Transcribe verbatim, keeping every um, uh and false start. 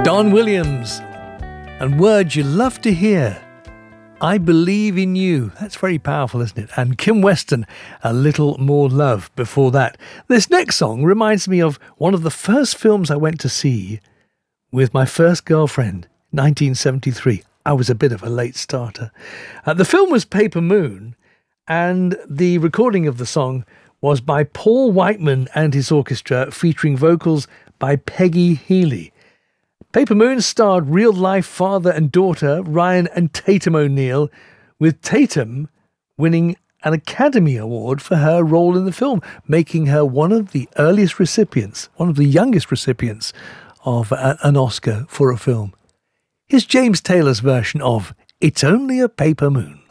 Don Williams and Words You Love to Hear. I Believe in You. That's very powerful, isn't it? And Kim Weston, A Little More Love before that. This next song reminds me of one of the first films I went to see with my first girlfriend, nineteen seventy-three. I was a bit of a late starter. Uh, the film was Paper Moon, and the recording of the song was by Paul Whiteman and his orchestra, featuring vocals by Peggy Healy. Paper Moon starred real-life father and daughter Ryan and Tatum O'Neal, with Tatum winning an Academy Award for her role in the film, making her one of the earliest recipients, one of the youngest recipients of a, an Oscar for a film. Here's James Taylor's version of It's Only a Paper Moon.